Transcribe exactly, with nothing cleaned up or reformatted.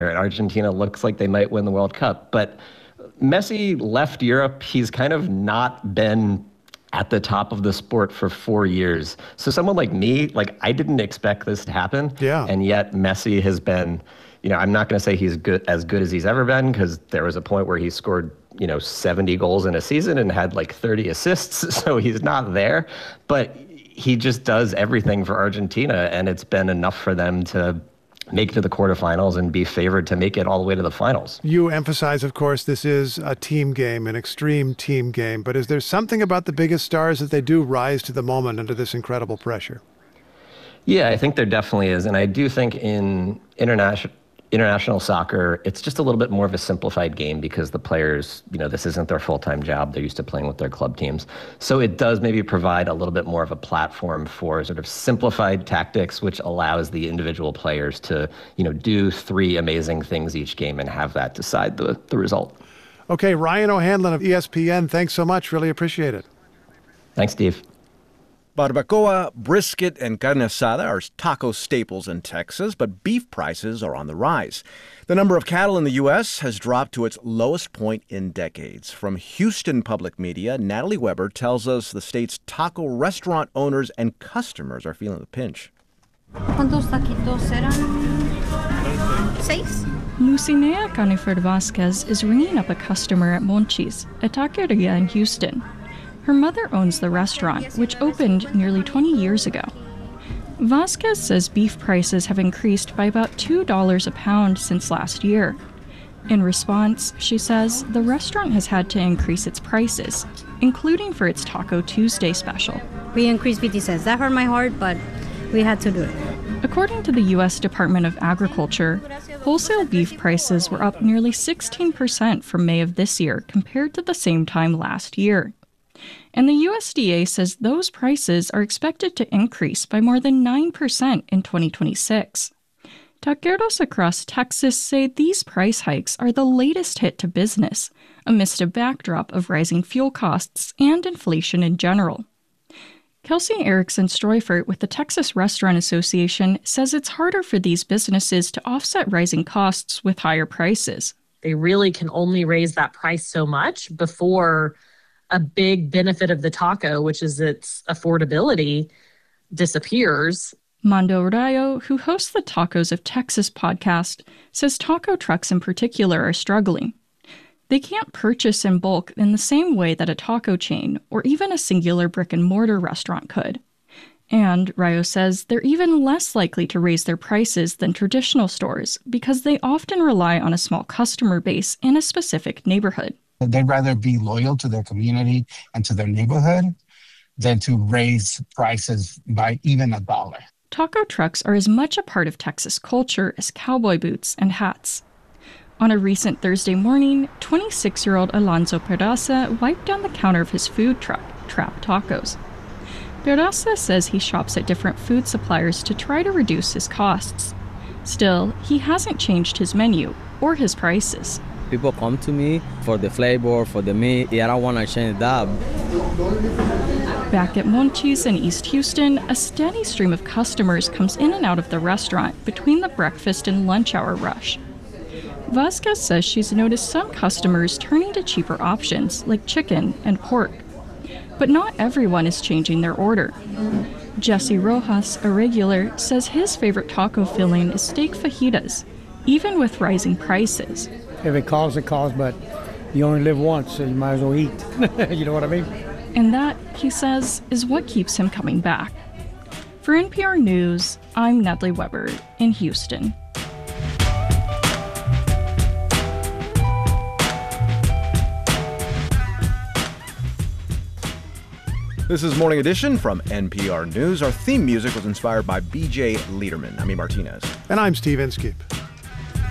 And Argentina looks like they might win the World Cup. But Messi left Europe. He's kind of not been at the top of the sport for four years. So someone like me, like I didn't expect this to happen. Yeah. And yet Messi has been, you know, I'm not going to say he's good as good as he's ever been, because there was a point where he scored, you know, seventy goals in a season and had like thirty assists. So he's not there, but he just does everything for Argentina, and it's been enough for them to make it to the quarterfinals and be favored to make it all the way to the finals. You emphasize, of course, this is a team game, an extreme team game, but is there something about the biggest stars that they do rise to the moment under this incredible pressure? Yeah, I think there definitely is. And I do think in international international soccer, it's just a little bit more of a simplified game because the players, you know, this isn't their full-time job. They're used to playing with their club teams. So it does maybe provide a little bit more of a platform for sort of simplified tactics, which allows the individual players to, you know, do three amazing things each game and have that decide the, the result. Okay, Ryan O'Hanlon of E S P N, thanks so much. Really appreciate it. Thanks, Steve. Barbacoa, brisket, and carne asada are taco staples in Texas, but beef prices are on the rise. The number of cattle in the U S has dropped to its lowest point in decades. From Houston Public Media, Natalie Weber tells us the state's taco restaurant owners and customers are feeling the pinch. ¿Cuántos taquitos eran? Seis. Lucinea Caniford Vasquez is ringing up a customer at Monchis, a taqueria in Houston. Her mother owns the restaurant, which opened nearly twenty years ago. Vasquez says beef prices have increased by about two dollars a pound since last year. In response, she says the restaurant has had to increase its prices, including for its Taco Tuesday special. We increased fifty cents. That hurt my heart, but we had to do it. According to the U S Department of Agriculture, wholesale beef prices were up nearly sixteen percent from May of this year compared to the same time last year. And the U S D A says those prices are expected to increase by more than nine percent in twenty twenty-six. Taqueros across Texas say these price hikes are the latest hit to business, amidst a backdrop of rising fuel costs and inflation in general. Kelsey Erickson-Streufert with the Texas Restaurant Association says it's harder for these businesses to offset rising costs with higher prices. They really can only raise that price so much before a big benefit of the taco, which is its affordability, disappears. Mando Rayo, who hosts the Tacos of Texas podcast, says taco trucks in particular are struggling. They can't purchase in bulk in the same way that a taco chain or even a singular brick-and-mortar restaurant could. And, Rayo says, they're even less likely to raise their prices than traditional stores because they often rely on a small customer base in a specific neighborhood. They'd rather be loyal to their community and to their neighborhood than to raise prices by even a dollar. Taco trucks are as much a part of Texas culture as cowboy boots and hats. On a recent Thursday morning, twenty-six-year-old Alonso Peraza wiped down the counter of his food truck, Trap Tacos. Peraza says he shops at different food suppliers to try to reduce his costs. Still, he hasn't changed his menu or his prices. People come to me for the flavor, for the meat. I don't want to change that. Back at Monchis in East Houston, a steady stream of customers comes in and out of the restaurant between the breakfast and lunch hour rush. Vasquez says she's noticed some customers turning to cheaper options like chicken and pork. But not everyone is changing their order. Jesse Rojas, a regular, says his favorite taco filling is steak fajitas, even with rising prices. If it calls, it calls, but you only live once, so you might as well eat. You know what I mean? And that, he says, is what keeps him coming back. For N P R News, I'm Natalie Weber in Houston. This is Morning Edition from N P R News. Our theme music was inspired by B J Liederman. I'm E. Martinez. And I'm Steve Inskeep.